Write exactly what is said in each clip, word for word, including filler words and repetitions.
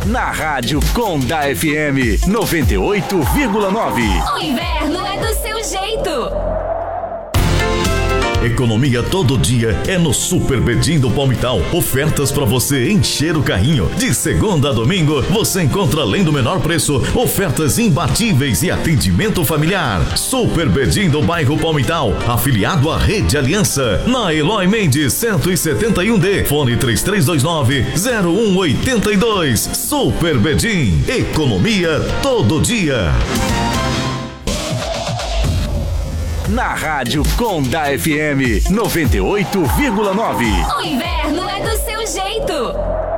na Rádio Condá F M noventa e oito vírgula nove. O inverno é do seu jeito. Economia todo dia é no Super Bedim do Palmital. Ofertas para você encher o carrinho. De segunda a domingo, você encontra, além do menor preço, ofertas imbatíveis e atendimento familiar. Super Bedim do bairro Palmital, afiliado à Rede Aliança, na Eloy Mendes cento e setenta e um D, fone três três dois nove, zero um oito dois. Super Bedim, economia todo dia. Na Rádio Condá F M noventa e oito vírgula nove. O inverno é do seu jeito.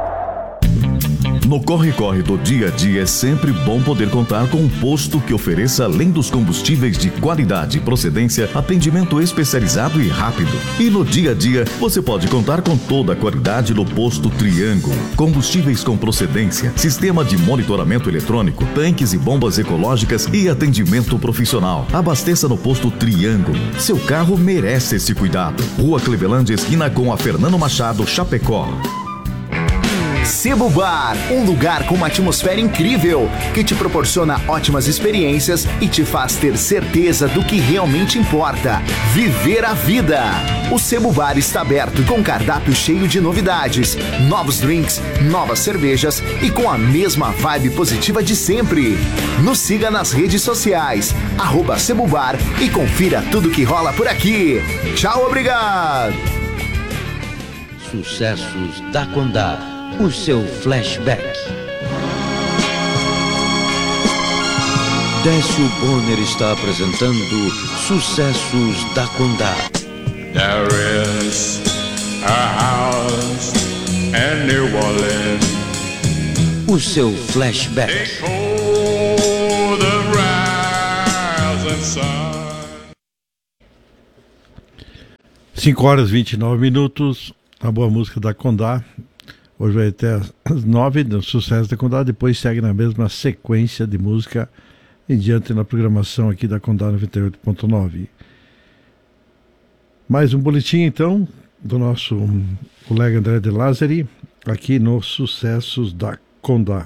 No corre-corre do dia a dia é sempre bom poder contar com um posto que ofereça, além dos combustíveis de qualidade e procedência, atendimento especializado e rápido. E no dia a dia você pode contar com toda a qualidade no posto Triângulo. Combustíveis com procedência, sistema de monitoramento eletrônico, tanques e bombas ecológicas e atendimento profissional. Abasteça no posto Triângulo. Seu carro merece esse cuidado. Rua Clevelândia, esquina com a Fernando Machado, Chapecó. Sebo Bar, um lugar com uma atmosfera incrível que te proporciona ótimas experiências e te faz ter certeza do que realmente importa: viver a vida. O Sebo Bar está aberto com cardápio cheio de novidades, novos drinks, novas cervejas e com a mesma vibe positiva de sempre. Nos siga nas redes sociais, arroba Sebo Bar, e confira tudo que rola por aqui. Tchau, obrigado! Sucessos da Condá. O seu flashback. Décio Bonner está apresentando Sucessos da Condá. There is a house in New Orleans. O seu flashback. Oh, the rising sun. cinco horas e vinte e nove minutos. A boa música da Condá. Hoje vai até às nove, do Sucesso da Condá, depois segue na mesma sequência de música em diante na programação aqui da Condá noventa e oito ponto nove. Mais um boletim então do nosso colega André de Lázari, aqui no Sucessos da Condá.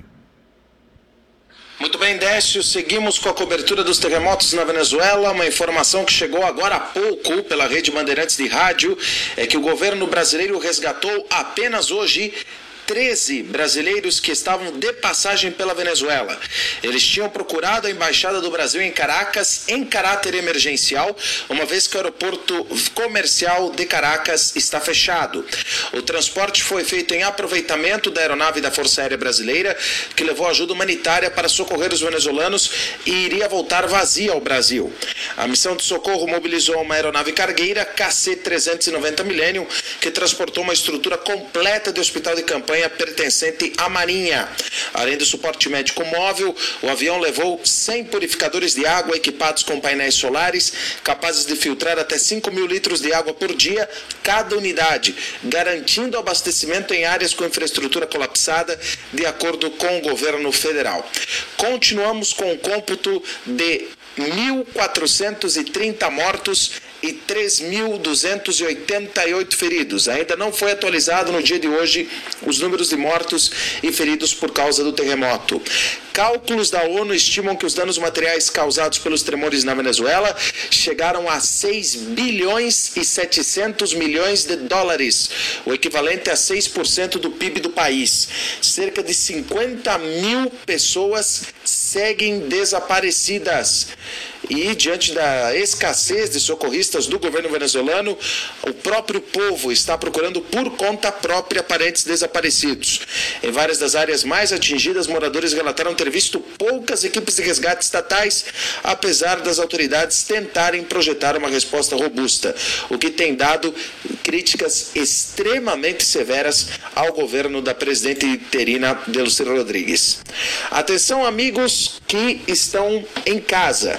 Muito bem, Décio, seguimos com a cobertura dos terremotos na Venezuela. Uma informação que chegou agora há pouco pela Rede Bandeirantes de Rádio é que o governo brasileiro resgatou apenas hoje treze brasileiros que estavam de passagem pela Venezuela. Eles tinham procurado a Embaixada do Brasil em Caracas em caráter emergencial, uma vez que o aeroporto comercial de Caracas está fechado. O transporte foi feito em aproveitamento da aeronave da Força Aérea Brasileira, que levou ajuda humanitária para socorrer os venezuelanos e iria voltar vazia ao Brasil. A missão de socorro mobilizou uma aeronave cargueira K C trezentos e noventa Millennium, que transportou uma estrutura completa de hospital de campanha pertencente à Marinha. Além do suporte médico móvel, o avião levou cem purificadores de água equipados com painéis solares, capazes de filtrar até cinco mil litros de água por dia cada unidade, garantindo abastecimento em áreas com infraestrutura colapsada, de acordo com o governo federal. Continuamos com o cômputo de mil quatrocentos e trinta mortos e três mil duzentos e oitenta e oito feridos. Ainda não foi atualizado no dia de hoje os números de mortos e feridos por causa do terremoto. Cálculos da ONU estimam que os danos materiais causados pelos tremores na Venezuela chegaram a seis bilhões e setecentos milhões de dólares, o equivalente a seis por cento do P I B do país. Cerca de cinquenta mil pessoas seguem desaparecidas. E, diante da escassez de socorristas do governo venezuelano, o próprio povo está procurando por conta própria parentes desaparecidos. Em várias das áreas mais atingidas, moradores relataram ter visto poucas equipes de resgate estatais, apesar das autoridades tentarem projetar uma resposta robusta, o que tem dado críticas extremamente severas ao governo da presidente interina Delcy Rodrigues. Atenção, amigos que estão em casa.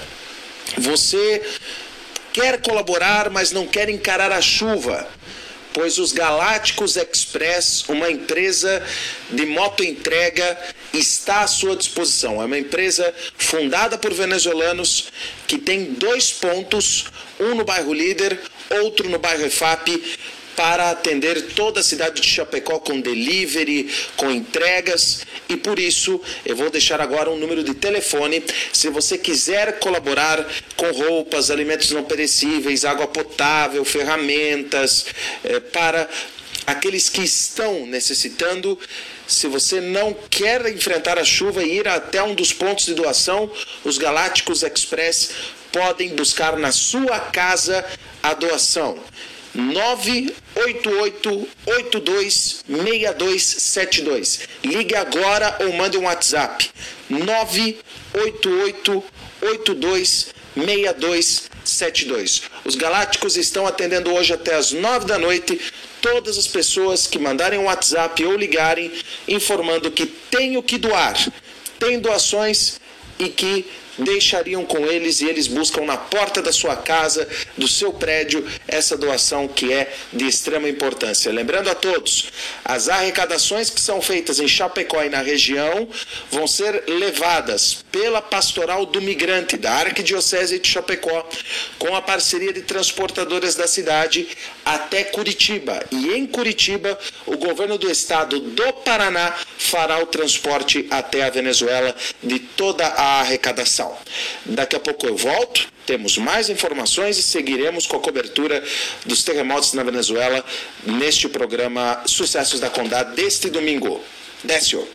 Você quer colaborar, mas não quer encarar a chuva, pois os Galácticos Express, uma empresa de motoentrega, está à sua disposição. É uma empresa fundada por venezuelanos que tem dois pontos, um no bairro Líder, outro no bairro E F A P, para atender toda a cidade de Chapecó com delivery, com entregas, e por isso eu vou deixar agora um número de telefone. Se você quiser colaborar com roupas, alimentos não perecíveis, água potável, ferramentas, eh, para aqueles que estão necessitando. Se você não quer enfrentar a chuva e ir até um dos pontos de doação, os Galácticos Express podem buscar na sua casa a doação. nove oito oito, oito dois, seis dois sete dois. Ligue agora ou mande um WhatsApp. nove oito oito, oito dois, seis dois sete dois. Os Galácticos estão atendendo hoje até as nove da noite todas as pessoas que mandarem um WhatsApp ou ligarem informando que tem o que doar, tem doações e que deixariam com eles, e eles buscam na porta da sua casa, do seu prédio, essa doação que é de extrema importância. Lembrando a todos, as arrecadações que são feitas em Chapecó e na região vão ser levadas pela Pastoral do Migrante da Arquidiocese de Chapecó, com a parceria de transportadoras da cidade, até Curitiba. E em Curitiba, o governo do estado do Paraná fará o transporte até a Venezuela de toda a arrecadação. Daqui a pouco eu volto, temos mais informações e seguiremos com a cobertura dos terremotos na Venezuela neste programa Sucessos da Condá deste domingo. Décio.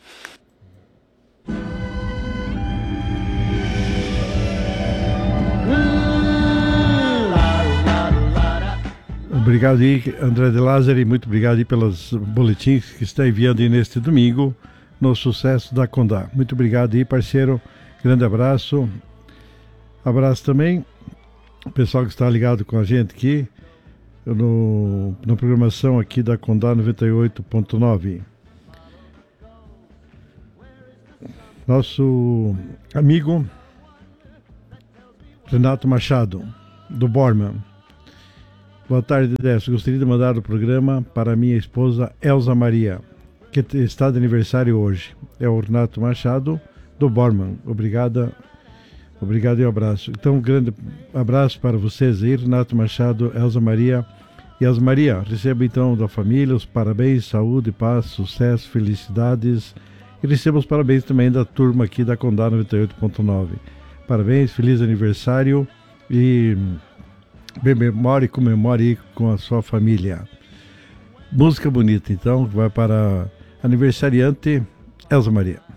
Obrigado aí, André de Lázari, muito obrigado aí pelos boletins que está enviando aí neste domingo no Sucesso da Condá. Muito obrigado aí, parceiro. Grande abraço. Abraço também o pessoal que está ligado com a gente aqui no, na programação aqui da Condá noventa e oito ponto nove. Nosso amigo Renato Machado, do Borman. Boa tarde, Décio. Gostaria de mandar o programa para minha esposa Elza Maria, que está de aniversário hoje. É o Renato Machado, do Borman. Obrigada, obrigado e um abraço. Então, um grande abraço para vocês aí, Renato Machado, Elza Maria. E Elza Maria, receba então da família os parabéns, saúde, paz, sucesso, felicidades. E receba os parabéns também da turma aqui da Condá noventa e oito ponto nove. Parabéns, feliz aniversário e bem memória e comemore com a sua família. Música bonita, então, vai para a aniversariante Elza Maria.